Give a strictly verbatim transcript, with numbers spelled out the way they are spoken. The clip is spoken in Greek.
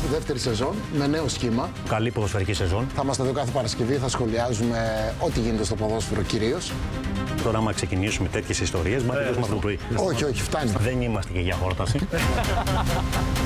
δεύτερη σεζόν με νέο σχήμα. Καλή ποδοσφαιρική σεζόν. Θα είμαστε εδώ κάθε Παρασκευή, θα σχολιάζουμε ό,τι γίνεται στο ποδόσφαιρο κυρίως. Τώρα, άμα ξεκινήσουμε τέτοιες ιστορίες, μα τελειώσουμε αυτό το πρωί. Όχι, όχι, φτάνει. Δεν είμαστε και για χόρταση.